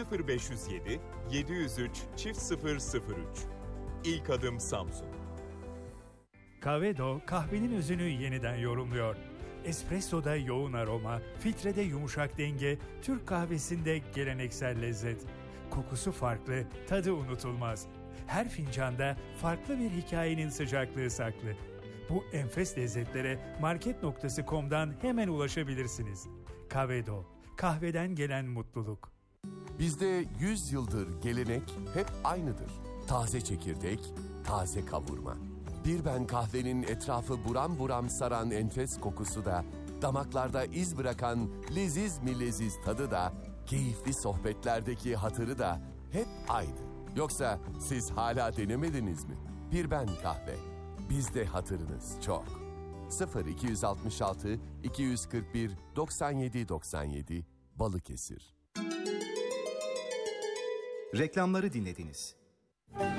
0507 703 0003. İlk adım Samsun. Kahvedo kahvenin özünü yeniden yorumluyor. Espresso'da yoğun aroma, filtrede yumuşak denge, Türk kahvesinde geleneksel lezzet. Kokusu farklı, tadı unutulmaz. Her fincanda farklı bir hikayenin sıcaklığı saklı. Bu enfes lezzetlere market.com'dan hemen ulaşabilirsiniz. Kahvedo, kahveden gelen mutluluk. Bizde 100 yıldır gelenek hep aynıdır. Taze çekirdek, taze kavurma. Bir ben kahvenin etrafı buram buram saran enfes kokusu da, damaklarda iz bırakan leziz mi leziz tadı da, keyifli sohbetlerdeki hatırı da hep aynı. Yoksa siz hala denemediniz mi? Bir ben kahve. Bizde hatırınız çok. 0266 241 97 97 Balıkesir. Reklamları dinlediniz.